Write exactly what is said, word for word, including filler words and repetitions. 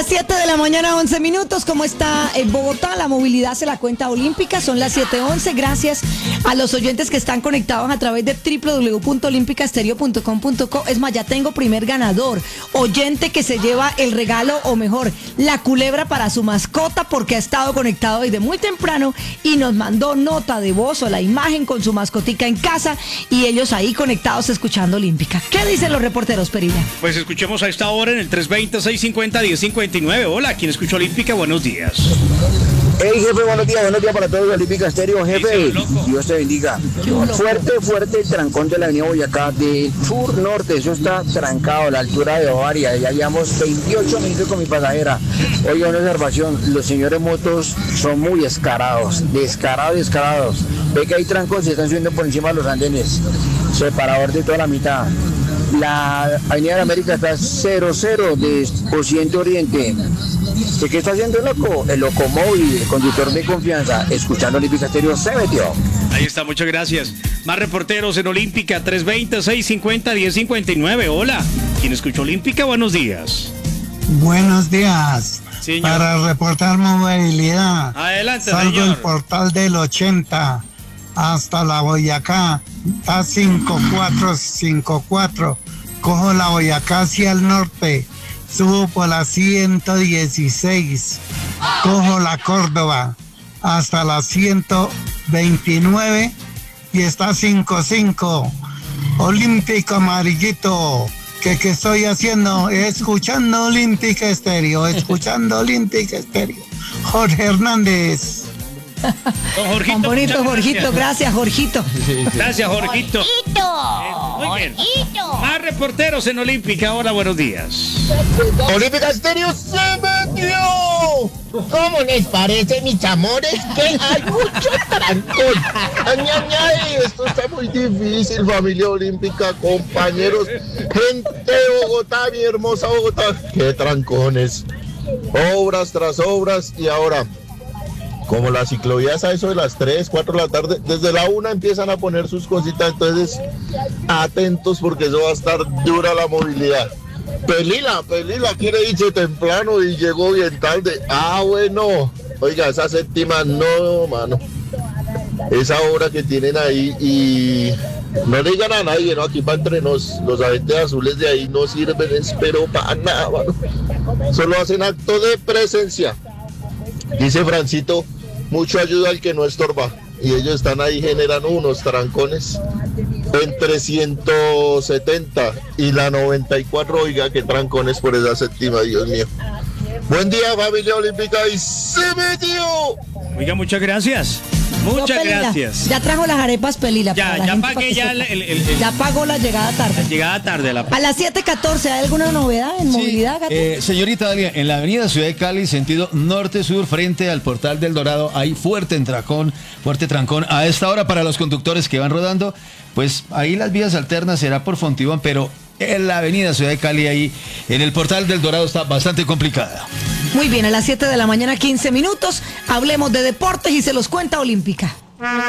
las siete de la mañana, once minutos. ¿Cómo está en Bogotá? La movilidad se la cuenta olímpica. Son las siete once. Gracias a los oyentes que están conectados a través de doble u doble u doble u punto olímpica estéreo punto com punto co. Es más, ya tengo primer ganador. Oyente que se lleva el regalo, o mejor, la culebra para su mascota, porque ha estado conectado desde muy temprano y nos mandó nota de voz o la imagen con su mascotica en casa y ellos ahí conectados escuchando Olímpica. ¿Qué dicen los reporteros, Perilla? Pues escuchemos a esta hora en el tres veinte, seiscientos cincuenta, diez cincuenta y nueve. Hola, ¿quién escuchó Olímpica? Buenos días. Hey, jefe, buenos días, buenos días para todos de Olímpica Estéreo, jefe. Dios te bendiga. Fuerte, fuerte el trancón de la avenida Boyacá, del sur-norte, eso está trancado a la altura de Bavaria. Ya llevamos veintiocho minutos con mi pasajera. Oye, una observación, los señores motos son muy descarados, descarados, descarados. Ve que hay trancos, se están subiendo por encima de los andenes. Separador de toda la mitad. La Avenida de la América está cero cero de Occidente Oriente. ¿Qué está haciendo el loco? El locomóvil, el conductor de confianza, escuchando Olímpica Estéreo, se metió. Ahí está, muchas gracias. Más reporteros en Olímpica, tres veinte, seiscientos cincuenta, diez cincuenta y nueve. Hola, ¿quién escuchó Olímpica? Buenos días. Buenos días. Señor. Para reportar movilidad. Adelante, salgo señor. el portal del ochenta hasta la Boyacá. Está cinco cuatro cinco cuatro. Cojo la Boyacá hacia el norte. Subo por la ciento dieciséis. Cojo la Córdoba hasta la ciento veintinueve y está cinco cinco. Olímpico amarillito. ¿Qué, ¿Qué estoy haciendo? Escuchando Olímpica Estéreo, escuchando Olímpica Estéreo. Jorge Hernández. Don Jorgito, Tan bonito, muchas Jorgito. Gracias, Jorgito. Gracias, Jorgito. Eh, muy bien. Más reporteros en Olímpica. Hola, buenos días. Olímpica Estéreo se metió. ¿Cómo les parece, mis amores? Que hay mucho trancón. Ay, ay, ay, esto está muy difícil, familia olímpica, compañeros, gente de Bogotá, mi hermosa Bogotá. Qué trancones. Obras tras obras y ahora, como las ciclovías a eso de las tres, cuatro de la tarde, desde la una empiezan a poner sus cositas, entonces atentos porque eso va a estar dura la movilidad. Pelila, Pelila quiere irse temprano y llegó bien tarde. Ah, bueno, oiga, esa séptima no, mano. Esa obra que tienen ahí y no le digan a nadie, ¿no? Aquí para entre nos, los agentes azules de ahí no sirven, pero para nada, mano. Solo hacen acto de presencia. Dice Francito, mucho ayuda al que no estorba. Y ellos están ahí, generan unos trancones entre ciento setenta y la noventa y cuatro. Oiga, qué trancones por esa séptima, Dios mío. Buen día, familia olímpica, y se metió. Oiga, muchas gracias. Muchas No, Pelila, gracias. Ya trajo las arepas, Pelila. Ya, para la ya gente, para pagué que ya sepa. el, el, el- Ya pagó la llegada tarde. llegada tarde. La... A las siete catorce, ¿hay alguna novedad en movilidad, Gato? Eh, señorita Dalia, en la avenida Ciudad de Cali, sentido norte-sur, frente al portal del Dorado, hay fuerte trancón, fuerte trancón. A esta hora, para los conductores que van rodando, pues ahí las vías alternas será por Fontibón, pero en la avenida Ciudad de Cali, ahí en el portal del Dorado, está bastante complicada. Muy bien, a las siete de la mañana, quince minutos, hablemos de deportes y se los cuenta Olímpica.